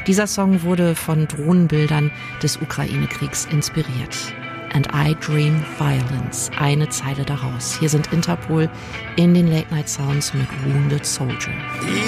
Dieser Song wurde von Drohnenbildern des Ukraine-Kriegs inspiriert. And I Dream Violence, eine Zeile daraus. Hier sind Interpol in den Late Night Sounds mit Wounded Soldier.